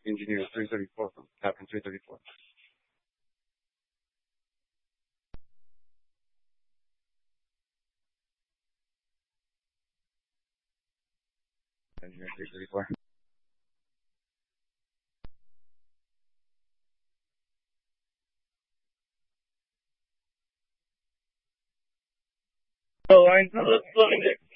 Engineer 334 from Captain 334. Engineer 334. The lines on the